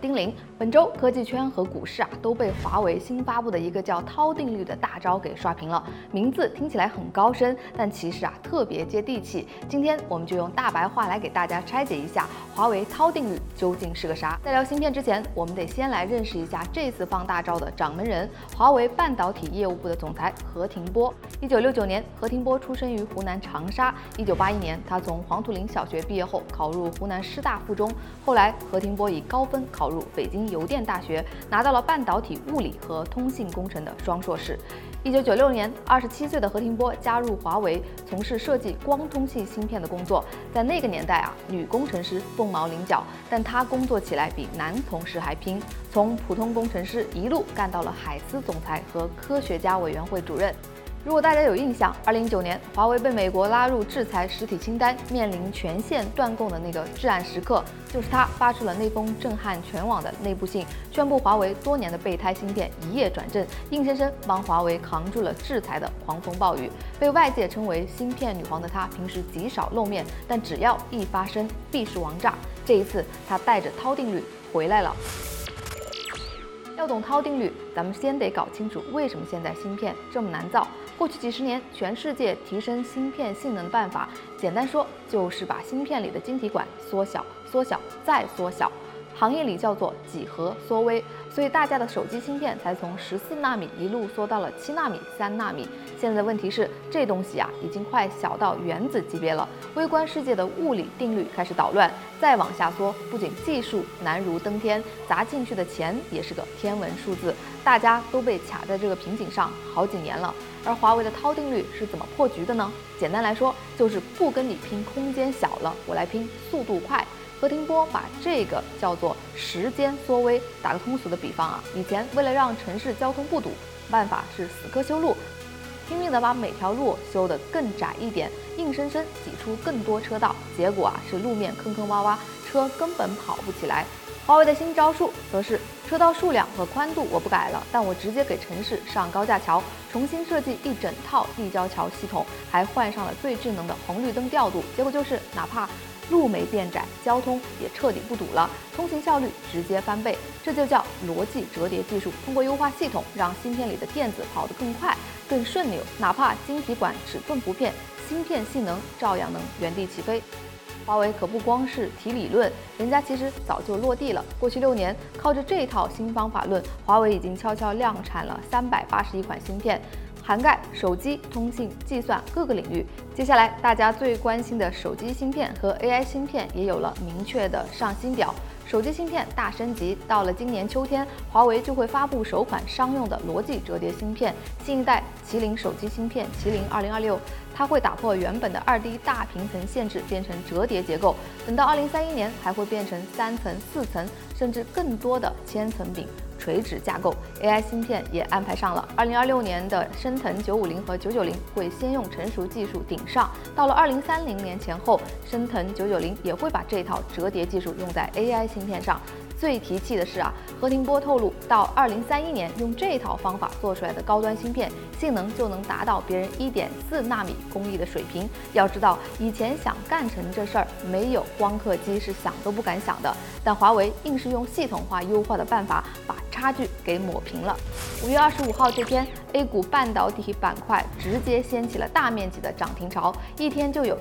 丁玲。本周科技圈和股市都被华为新发布的一个叫涛定律的大招给刷屏了。名字听起来很高深，但其实特别接地气。今天我们就用大白话来给大家拆解一下华为涛定律究竟是个啥。在聊芯片之前，我们得先来认识一下这次放大招的掌门人——华为半导体业务部的总裁何庭波。1969年，何庭波出生于湖南长沙。1981年，他从黄土岭小学毕业后，考入湖南师大附中。后来，何庭波以高分考入北京邮电大学，拿到了半导体物理和通信工程的双硕士。1996年，27岁的何庭波加入华为，从事设计光通信芯片的工作。在那个年代女工程师凤毛麟角，但她工作起来比男同事还拼，从普通工程师一路干到了海思总裁和科学家委员会主任。如果大家有印象，2019年华为被美国拉入制裁实体清单，面临全线断供的那个至暗时刻，就是他发出了那封震撼全网的内部信，宣布华为多年的备胎芯片一夜转正，硬生生帮华为扛住了制裁的狂风暴雨。被外界称为芯片女皇的她，平时极少露面，但只要一发声，必是王炸。这一次，她带着涛定律回来了。要懂涛定律，咱们先得搞清楚为什么现在芯片这么难造。过去几十年，全世界提升芯片性能的办法，简单说就是把芯片里的晶体管缩小、缩小再缩小，行业里叫做几何缩微。所以大家的手机芯片才从14纳米一路缩到了7纳米、3纳米。现在的问题是，这东西已经快小到原子级别了。微观世界的物理定律开始捣乱，再往下缩，不仅技术难如登天，砸进去的钱也是个天文数字。大家都被卡在这个瓶颈上好几年了。而华为的涛定律是怎么破局的呢？简单来说，就是不跟你拼空间小了，我来拼速度快。何庭波把这个叫做时间缩微。打个通俗的比方以前为了让城市交通不堵，办法是死磕修路，拼命的把每条路修得更窄一点，硬生生挤出更多车道，结果是路面坑坑洼洼，车根本跑不起来。华为的新招数则是车道数量和宽度我不改了，但我直接给城市上高架桥，重新设计一整套立交桥系统，还换上了最智能的红绿灯调度。结果就是哪怕路没变窄，交通也彻底不堵了，通行效率直接翻倍。这就叫逻辑折叠技术，通过优化系统，让芯片里的电子跑得更快、更顺溜，哪怕晶体管尺寸不变，芯片性能照样能原地起飞。华为可不光是提理论，人家其实早就落地了。过去6年，靠着这套新方法论，华为已经悄悄量产了381款芯片，涵盖手机、通信、计算各个领域。接下来大家最关心的手机芯片和 AI 芯片也有了明确的上新表。手机芯片大升级，到了今年秋天，华为就会发布首款商用的逻辑折叠芯片，新一代麒麟手机芯片麒麟2026。它会打破原本的2D 大平层限制，变成折叠结构。等到2031年，还会变成3层、4层，甚至更多的千层饼垂直架构。AI 芯片也安排上了。2026年的升腾950和990会先用成熟技术顶上，到了2030年前后，升腾990也会把这套折叠技术用在 AI 芯片上。最提气的是何庭波透露，到2031年用这套方法做出来的高端芯片，性能就能达到别人1.4纳米工艺的水平。要知道，以前想干成这事儿，没有光刻机是想都不敢想的。但华为硬是用系统化优化的办法，把差距给抹平了。5月25号这天，A 股半导体板块直接掀起了大面积的涨停潮，一天就有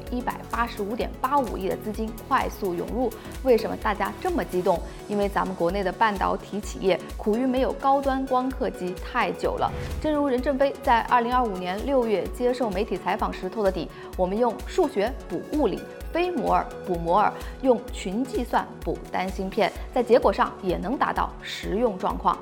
185.85亿的资金快速涌入。为什么大家这么激动？因为咱们国内的半导体企业苦于没有高端光刻机太久了。正如任正非在2025年6月接受媒体采访时透的底，我们用数学补物理，非摩尔补摩尔，用群计算补单芯片，在结果上也能达到实用状况。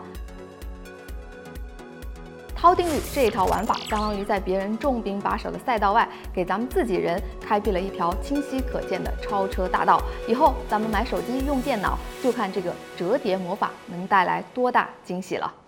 涛定律这一套玩法，相当于在别人重兵把守的赛道外，给咱们自己人开辟了一条清晰可见的超车大道。以后咱们买手机用电脑，就看这个折叠魔法能带来多大惊喜了。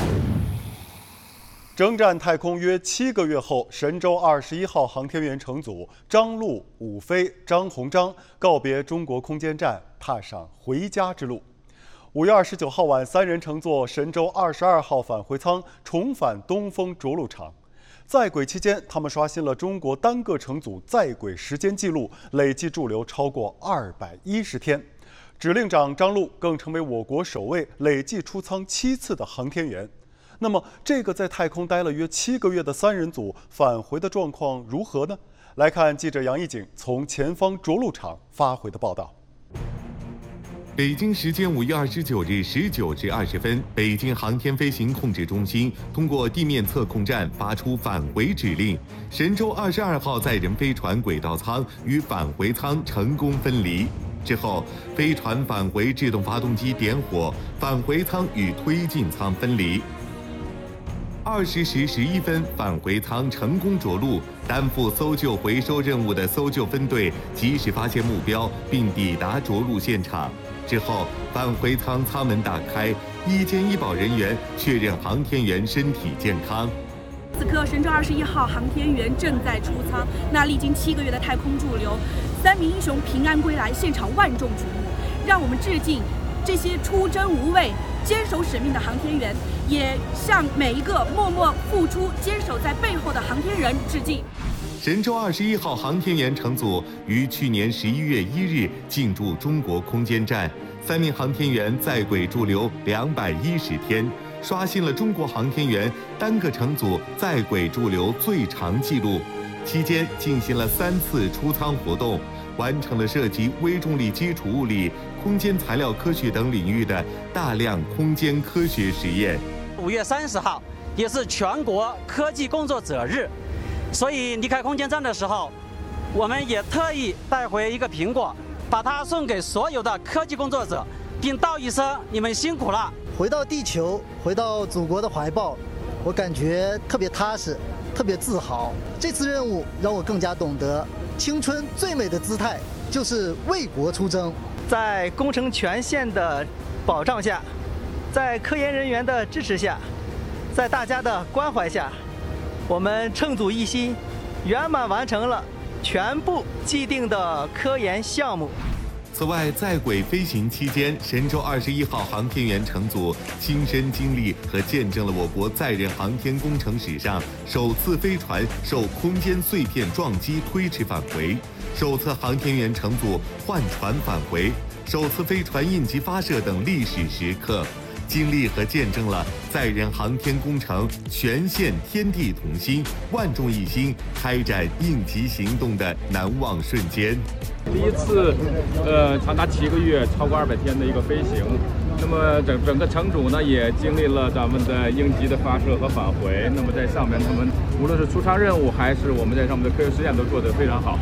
征战太空约7个月后，神舟21号航天员乘组张陆、武飞、张鸿章告别中国空间站，踏上回家之路。5月29号晚，3人乘坐神舟22号返回舱重返东风着陆场。在轨期间，他们刷新了中国单个乘组在轨时间纪录，累计驻留超过210天。 指令长张陆更成为我国首位累计出舱7次的航天员。那么，这个在太空待了约7个月的3人组返回的状况如何呢？来看记者杨一景从前方着陆场发回的报道。 北京时间5月29日19时20分，北京航天飞行控制中心通过地面测控站发出返回指令。神舟22号载人飞船轨道舱与返回舱成功分离。之后，飞船返回制动发动机点火，返回舱与推进舱分离。20时11分，返回舱成功着陆，担负搜救回收任务的搜救分队及时发现目标，并抵达着陆现场。之后，返回舱舱门打开，医监医保人员确认航天员身体健康。 此刻，神舟21号航天员正在出舱。那历经7个月的太空驻留，3名英雄平安归来，现场万众瞩目。让我们致敬这些出征无畏、坚守使命的航天员，也向每一个默默付出、坚守在背后的航天人致敬。 神舟21号航天员乘组于去年11月1日进驻中国空间站，3名航天员在轨驻留210天，刷新了中国航天员单个乘组在轨驻留最长纪录。期间进行了3次出舱活动，完成了涉及微重力基础物理、空间材料科学等领域的大量空间科学实验。 5月30号也是全国科技工作者日，所以离开空间站的时候，我们也特意带回一个苹果，把它送给所有的科技工作者，并道一声你们辛苦了。 回到地球，回到祖国的怀抱，我感觉特别踏实，特别自豪。这次任务让我更加懂得，青春最美的姿态就是为国出征。 在工程权限的保障下，在科研人员的支持下，在大家的关怀下，我们乘组一心，圆满完成了全部既定的科研项目。 此外，在轨飞行期间，神舟21号航天员乘组亲身经历和见证了我国载人航天工程史上首次飞船受空间碎片撞击推迟返回，首次航天员乘组换船返回，首次飞船应急发射等历史时刻，经历和见证了载人航天工程全线天地同心、万众一心开展应急行动的难忘瞬间。 第一次，长达7个月、超过200天的一个飞行。那么整个乘组呢，也经历了咱们的应急的发射和返回。那么在上面，他们无论是出舱任务，还是我们在上面的科学实验，都做得非常好。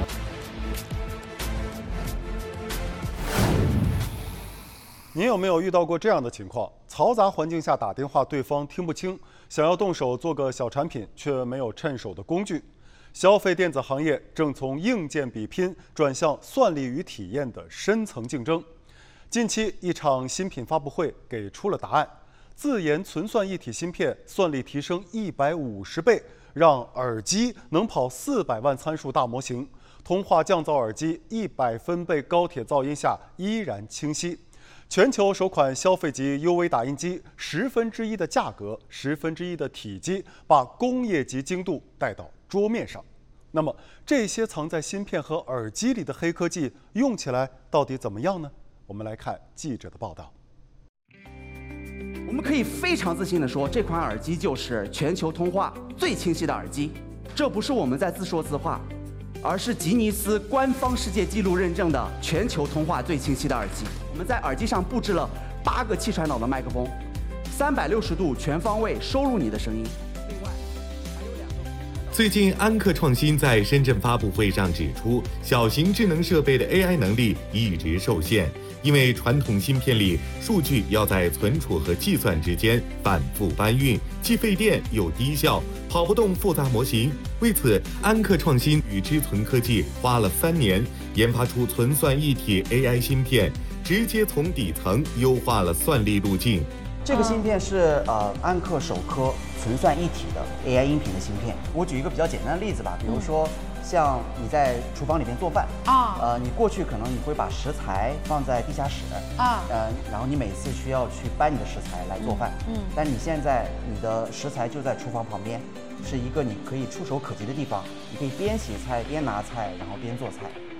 您有没有遇到过这样的情况？嘈杂环境下打电话，对方听不清，想要动手做个小产品，却没有趁手的工具。消费电子行业正从硬件比拼转向算力与体验的深层竞争。近期，一场新品发布会给出了答案：自研存算一体芯片，算力提升150倍，让耳机能跑400万参数大模型，通话降噪耳机100分贝高铁噪音下依然清晰。全球首款消费级 UV 打印机1/10的价格，1/10的体积，把工业级精度带到桌面上。那么，这些藏在芯片和耳机里的黑科技，用起来到底怎么样呢？我们来看记者的报道。 我们可以非常自信地说，这款耳机就是全球通话最清晰的耳机。这不是我们在自说自话，而是吉尼斯官方世界纪录认证的全球通话最清晰的耳机。我们在耳机上布置了8个气传导的麦克风，360度全方位收录你的声音。另外，还有2个。 最近，安克创新在深圳发布会上指出，小型智能设备的 AI 能力一直受限，因为传统芯片里数据要在存储和计算之间反复搬运，既费电又低效，跑不动复杂模型。为此，安克创新与知存科技花了3年研发出存算一体 AI 芯片，直接从底层优化了算力路径。 这个芯片是安克首颗存算一体的 AI 音频的芯片。我举一个比较简单的例子吧，比如说像你在厨房里边做饭你过去可能你会把食材放在地下室然后你每次需要去搬你的食材来做饭，但你现在你的食材就在厨房旁边，是一个你可以触手可及的地方，你可以边洗菜边拿菜，然后边做菜。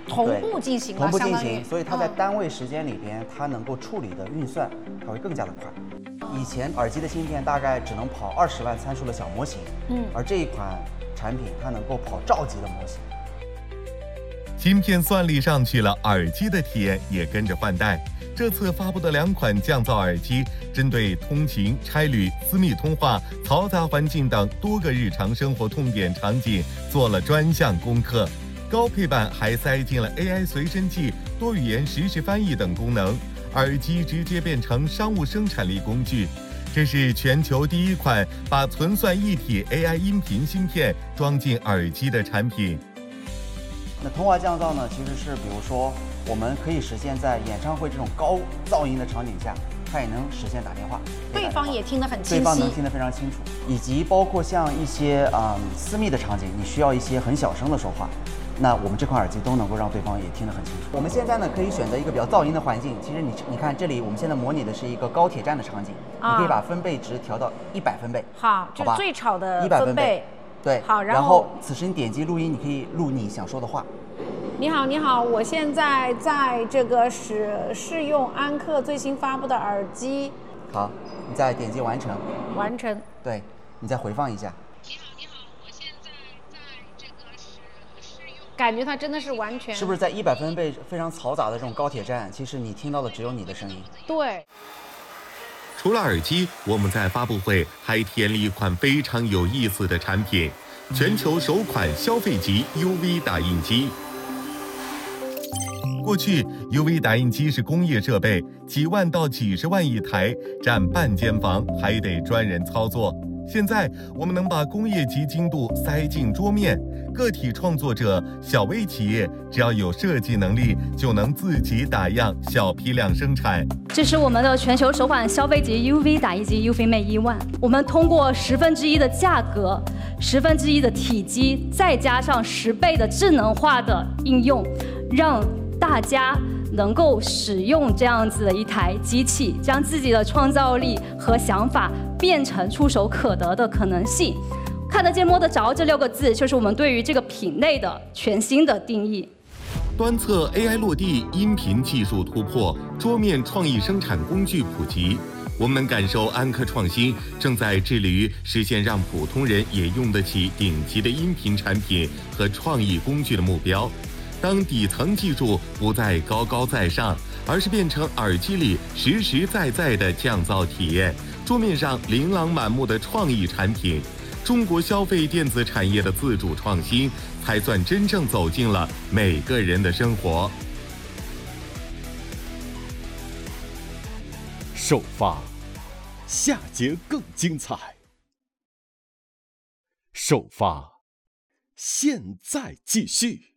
同步进行了， 同步进相当于行，所以它在单位时间里边，它能够处理的运算，它会更加的快。以前耳机的芯片大概只能跑20万参数的小模型，而这一款产品它能够跑兆级的模型。 芯片算力上去了，耳机的体验也跟着换代。这次发布的2款降噪耳机，针对通勤、差旅、私密通话、嘈杂环境等多个日常生活痛点场景做了专项攻克。高配版还塞进了 AI 随身记、多语言实时翻译等功能，耳机直接变成商务生产力工具。这是全球第1款把存算一体 AI 音频芯片装进耳机的产品。 那通话降噪呢，其实是比如说我们可以实现在演唱会这种高噪音的场景下，它也能实现打电话， 对方也听得很清晰， 对方能听得非常清楚。以及包括像一些私密的场景，你需要一些很小声的说话，那我们这款耳机都能够让对方也听得很清楚。我们现在呢可以选择一个比较噪音的环境，其实你看这里我们现在模拟的是一个高铁站的场景，你可以把分贝值调到100分贝， 好，就是最吵的 100 分贝。 对， 好， 然后此时你点击录音，你可以录你想说的话。 你好，你好，我现在在这个试用安克最新发布的耳机。 好，你再点击完成。 完成。 对，你再回放一下。 你好，你好，我现在在这个试用。感觉它真的是完全。 是不是在100分贝非常嘈杂的这种高铁站，其实你听到的只有你的声音？ 对。 除了耳机，我们在发布会还体验了一款非常有意思的产品——全球首款消费级 UV 打印机。过去 UV 打印机是工业设备，几万到几十万一台，占半间房，还得专人操作。现在我们能把工业级精度塞进桌面，个体创作者、小微企业只要有设计能力，就能自己打样，小批量生产。 这是我们的全球首款消费级 UV 打印机 UV-Mate E1。我们通过1/10的价格、1/10的体积，再加上10倍的智能化的应用，让大家能够使用这样子的一台机器，将自己的创造力和想法变成触手可得的可能性。看得见摸得着这6个字，就是我们对于这个品类的全新的定义。 端侧 AI 落地，音频技术突破，桌面创意生产工具普及。我们能感受安科创新正在致力于实现让普通人也用得起顶级的音频产品和创意工具的目标。当底层技术不再高高在上，而是变成耳机里实实在在的降噪体验，桌面上琳琅满目的创意产品，中国消费电子产业的自主创新才算真正走进了每个人的生活。 首发，下节更精彩。首发，现在继续。